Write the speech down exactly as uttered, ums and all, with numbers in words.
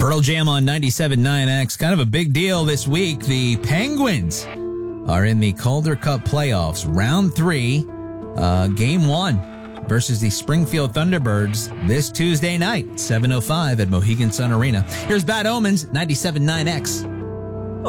Pearl Jam on ninety-seven point nine X. Kind of a big deal this week. The Penguins are in the Calder Cup playoffs. Round three, uh, game one versus the Springfield Thunderbirds this Tuesday night, seven oh five at Mohegan Sun Arena. Here's Bad Omens, ninety-seven point nine X.